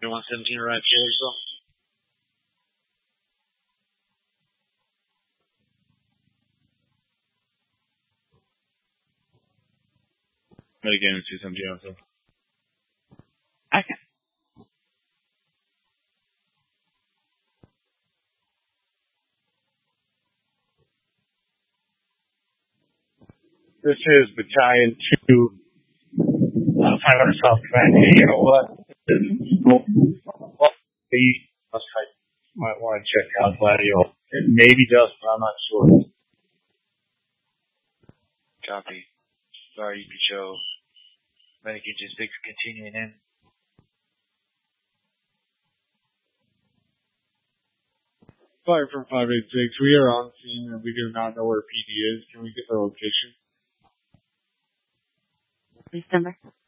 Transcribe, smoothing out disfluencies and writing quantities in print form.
117 right here, so. Again, 217 also. Okay. This is Battalion 2, 500 South Command. Hey, you know what? Well, I might want to check out Gladio. It maybe does, but I'm not sure. Copy. Sorry, you could show Medic Engine 6 continuing in. Fire from 586, we are on scene and we do not know where PD is. Can we get the location? Please stand by.